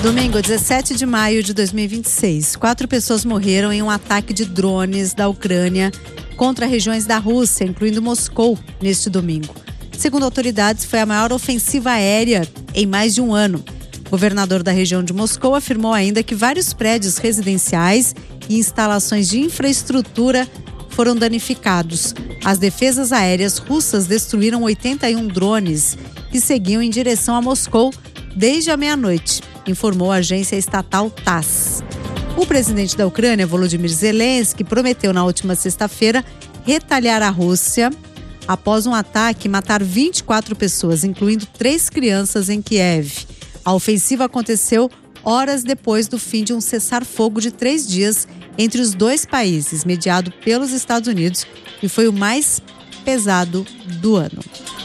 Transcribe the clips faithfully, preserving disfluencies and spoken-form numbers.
Domingo, dezessete de maio de dois mil e vinte e seis. Quatro pessoas morreram em um ataque de drones da Ucrânia contra regiões da Rússia, incluindo Moscou, neste domingo. Segundo autoridades, foi a maior ofensiva aérea em mais de um ano. O governador da região de Moscou afirmou ainda que vários prédios residenciais e instalações de infraestrutura foram danificados. As defesas aéreas russas destruíram oitenta e um drones que seguiam em direção a Moscou desde a meia-noite, informou a agência estatal TASS. O presidente da Ucrânia, Volodymyr Zelensky, prometeu na última sexta-feira retaliar a Rússia após um ataque matar vinte e quatro pessoas, incluindo três crianças em Kiev. A ofensiva aconteceu horas depois do fim de um cessar-fogo de três dias entre os dois países, mediado pelos Estados Unidos, e foi o mais pesado do ano.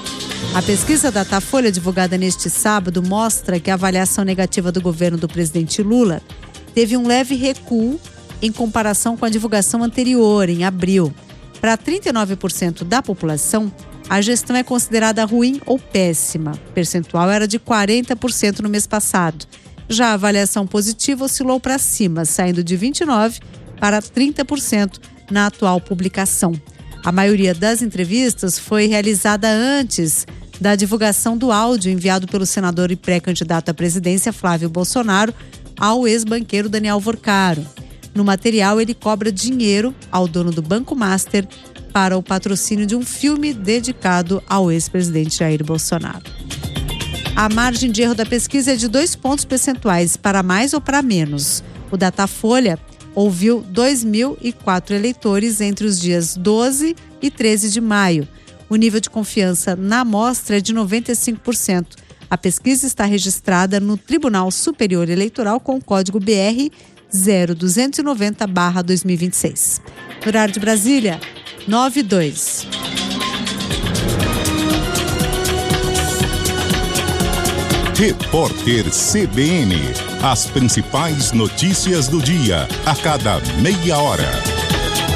A pesquisa Datafolha, divulgada neste sábado, mostra que a avaliação negativa do governo do presidente Lula teve um leve recuo em comparação com a divulgação anterior, em abril. Para trinta e nove por cento da população, a gestão é considerada ruim ou péssima. O percentual era de quarenta por cento no mês passado. Já a avaliação positiva oscilou para cima, saindo de vinte e nove por cento para trinta por cento na atual publicação. A maioria das entrevistas foi realizada antes da divulgação do áudio enviado pelo senador e pré-candidato à presidência Flávio Bolsonaro ao ex-banqueiro Daniel Vorcaro. No material, ele cobra dinheiro ao dono do Banco Master para o patrocínio de um filme dedicado ao ex-presidente Jair Bolsonaro. A margem de erro da pesquisa é de dois pontos percentuais, para mais ou para menos. O Datafolha ouviu dois mil e quatro eleitores entre os dias doze e treze de maio. O nível de confiança na amostra é de noventa e cinco por cento. A pesquisa está registrada no Tribunal Superior Eleitoral com o código B R zero duzentos e noventa barra dois mil e vinte e seis. Horário de Brasília, nove e dois. Repórter C B N. As principais notícias do dia, a cada meia hora.